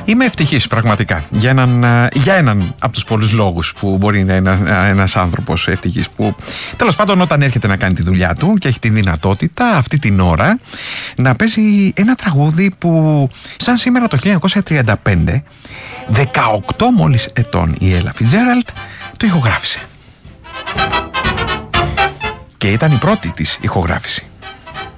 Είμαι ευτυχής πραγματικά για έναν από τους πολλούς λόγους που μπορεί να είναι ένας άνθρωπος ευτυχής, που τέλος πάντων όταν έρχεται να κάνει τη δουλειά του και έχει τη δυνατότητα αυτή την ώρα να παίζει ένα τραγούδι που σαν σήμερα το 1935, 18 μόλις ετών η Ella Fitzgerald το ηχογράφησε. Και ήταν η πρώτη της ηχογράφηση.